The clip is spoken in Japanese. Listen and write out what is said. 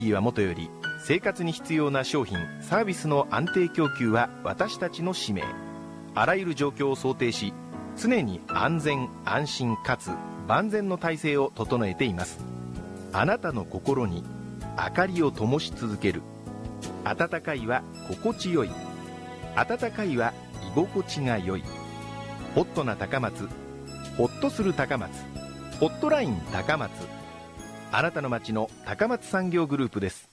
はもとより、生活に必要な商品・サービスの安定供給は私たちの使命。あらゆる状況を想定し、常に安全・安心かつ万全の体制を整えています。あなたの心に明かりを灯し続ける。温かいは心地よい。温かいは居心地が良い。ホットな高松、ホッとする高松、ホットライン高松。あなたの街の高松産業グループです。